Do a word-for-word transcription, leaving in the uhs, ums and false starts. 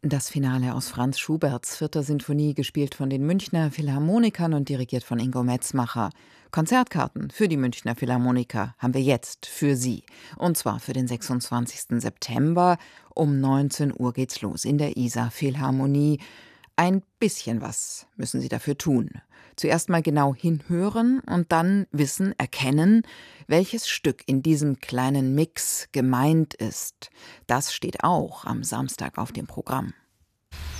Das Finale aus Franz Schuberts vierter Sinfonie, gespielt von den Münchner Philharmonikern und dirigiert von Ingo Metzmacher. Konzertkarten für die Münchner Philharmoniker haben wir jetzt für Sie. Und zwar für den sechsundzwanzigsten September. Um neunzehn Uhr geht's los in der Isar Philharmonie. Ein bisschen was müssen Sie dafür tun. Zuerst mal genau hinhören und dann wissen, erkennen, welches Stück in diesem kleinen Mix gemeint ist. Das steht auch am Samstag auf dem Programm.